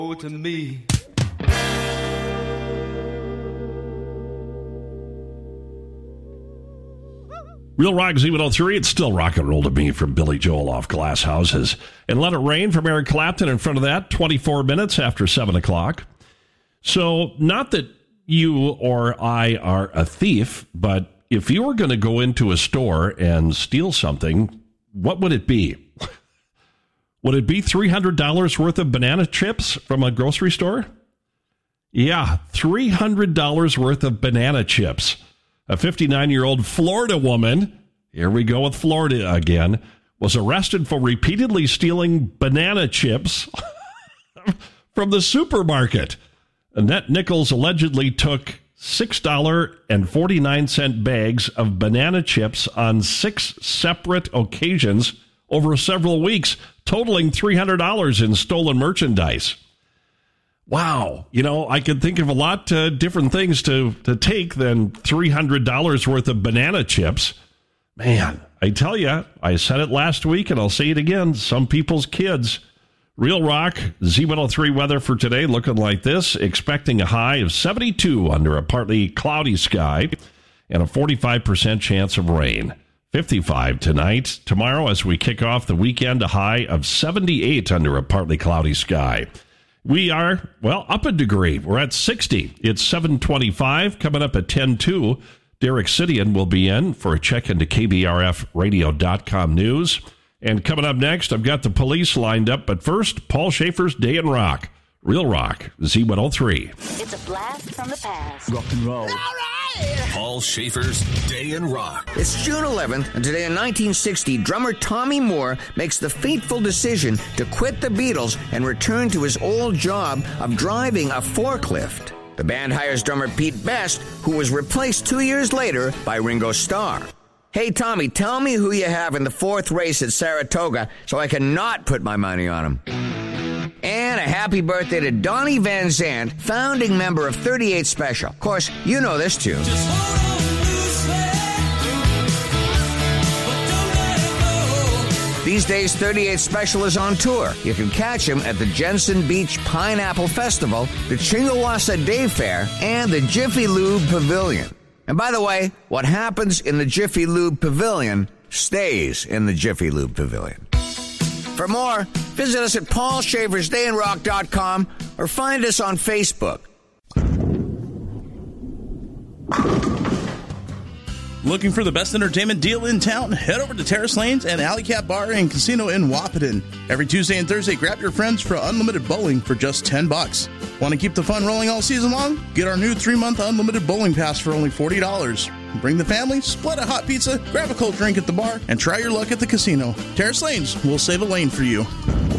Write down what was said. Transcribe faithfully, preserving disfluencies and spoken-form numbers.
Oh, to me. Real Rock Z one oh three, it's still rock and roll to me from Billy Joel off Glass Houses. And Let It Rain from Eric Clapton in front of that, twenty-four minutes after seven o'clock. So, not that you or I are a thief, but if you were going to go into a store and steal something, what would it be? Would it be three hundred dollars worth of banana chips from a grocery store? Yeah, three hundred dollars worth of banana chips. A fifty-nine-year-old Florida woman, here we go with Florida again, was arrested for repeatedly stealing banana chips from the supermarket. Annette Nichols allegedly took six dollars and forty-nine cents bags of banana chips on six separate occasions over several weeks, totaling three hundred dollars in stolen merchandise. Wow. You know, I could think of a lot uh, different things to, to take than three hundred dollars worth of banana chips. Man, I tell you, I said it last week and I'll say it again. Some people's kids. Real Rock, Z one oh three weather for today looking like this. Expecting a high of seventy-two under a partly cloudy sky and a forty-five percent chance of rain. fifty-five tonight. Tomorrow, as we kick off the weekend, a high of seventy-eight under a partly cloudy sky. We are, well, up a degree. We're at sixty. It's seven twenty-five. Coming up at ten two, Derek Sidian will be in for a check into K B R F radio dot com news. And coming up next, I've got the police lined up. But first, Paul Schaefer's Day in Rock. Real Rock, Z one oh three. It's a blast from the past. Rock and roll. All right! Paul Schaefer's Day in Rock. It's June eleventh, and today in nineteen sixty, drummer Tommy Moore makes the fateful decision to quit the Beatles and return to his old job of driving a forklift. The band hires drummer Pete Best, who was replaced two years later by Ringo Starr. Hey, Tommy, tell me who you have in the fourth race at Saratoga so I can not put my money on him. And a happy birthday to Donnie Van Zandt, founding member of thirty-eight Special. Of course, you know this tune. These days, thirty-eight Special is on tour. You can catch him at the Jensen Beach Pineapple Festival, the Chingawassa Day Fair, and the Jiffy Lube Pavilion. And by the way, what happens in the Jiffy Lube Pavilion stays in the Jiffy Lube Pavilion. For more, visit us at paul schaefers day in rock dot com or find us on Facebook. Looking for the best entertainment deal in town? Head over to Terrace Lanes and Alley Cat Bar and Casino in Wahpeton. Every Tuesday and Thursday, grab your friends for unlimited bowling for just ten bucks. Want to keep the fun rolling all season long? Get our new three-month unlimited bowling pass for only forty dollars. Bring the family, split a hot pizza, grab a cold drink at the bar, and try your luck at the casino. Terrace Lanes will save a lane for you.